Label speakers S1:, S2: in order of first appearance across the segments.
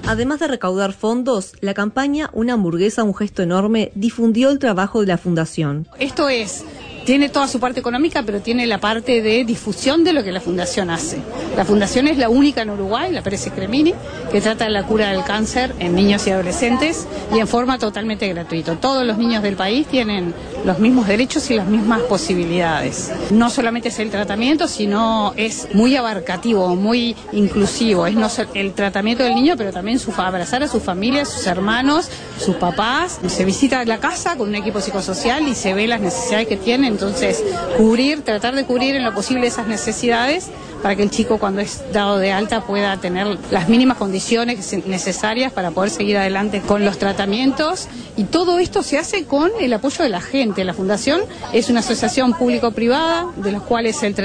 S1: Además de recaudar fondos, la campaña Una hamburguesa, un gesto enorme difundió el trabajo de la fundación.
S2: Esto tiene toda su parte económica, pero tiene la parte de difusión de lo que la Fundación hace. La Fundación es la única en Uruguay, la Pérez Scremini, que trata de la cura del cáncer en niños y adolescentes y en forma totalmente gratuita. Todos los niños del país tienen los mismos derechos y las mismas posibilidades. No solamente es el tratamiento, sino es muy abarcativo, muy inclusivo. Es no el tratamiento del niño, pero también abrazar a su familia, a sus hermanos, sus papás. Se visita la casa con un equipo psicosocial y se ve las necesidades que tienen. Entonces, tratar de cubrir en lo posible esas necesidades para que el chico, cuando es dado de alta, pueda tener las mínimas condiciones necesarias para poder seguir adelante con los tratamientos. Y todo esto se hace con el apoyo de la gente. La Fundación es una asociación público-privada, de los cuales el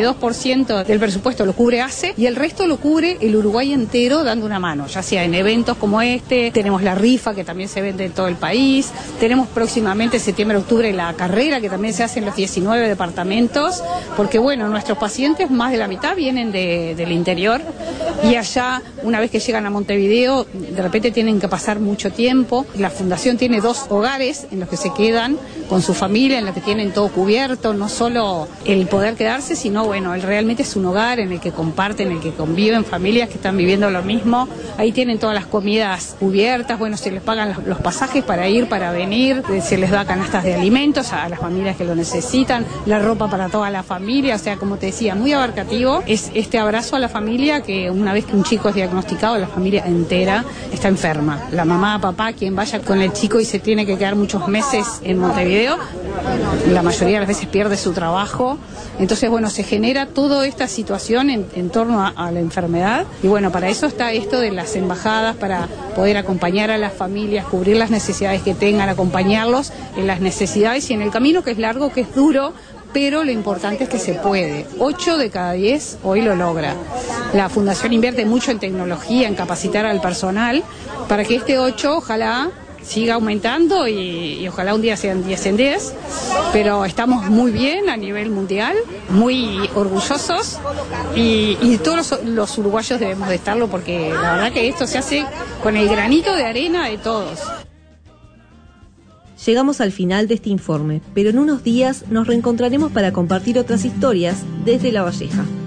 S2: 32% del presupuesto lo cubre ACE y el resto lo cubre el Uruguay entero dando una mano, ya sea en eventos como este. Tenemos la rifa, que también se vende en todo el país. Tenemos próximamente, septiembre-octubre, la carrera, que también se hace en los 19 departamentos, porque bueno, nuestros pacientes, más de la mitad vienen del interior, y allá, una vez que llegan a Montevideo, de repente tienen que pasar mucho tiempo. La Fundación tiene 2 hogares en los que se quedan con su familia, en los que tienen todo cubierto, no solo el poder quedarse, sino bueno, realmente es un hogar en el que comparten, en el que conviven familias que están viviendo lo mismo. Ahí tienen todas las comidas cubiertas, bueno, se les pagan los pasajes para ir, para venir, se les da canastas de alimentos a las familias que lo necesitan, la ropa para toda la familia, o sea, como te decía, muy abarcativo. Es este abrazo a la familia, que una vez que un chico es diagnosticado, la familia entera está enferma. La mamá, papá, quien vaya con el chico y se tiene que quedar muchos meses en Montevideo, la mayoría de las veces pierde su trabajo. Entonces, bueno, se genera toda esta situación en torno a la enfermedad. Y bueno, para eso está esto de las embajadas, para poder acompañar a las familias, cubrir las necesidades que tengan, acompañarlos en las necesidades y en el camino, que es largo, que es duro, pero lo importante es que se puede. 8 de cada 10 hoy lo logra. La Fundación invierte mucho en tecnología, en capacitar al personal, para que este 8 ojalá siga aumentando y ojalá un día sean 10 en 10, pero estamos muy bien a nivel mundial, muy orgullosos y todos los uruguayos debemos de estarlo, porque la verdad que esto se hace con el granito de arena de todos.
S1: Llegamos al final de este informe, pero en unos días nos reencontraremos para compartir otras historias desde La Valleja.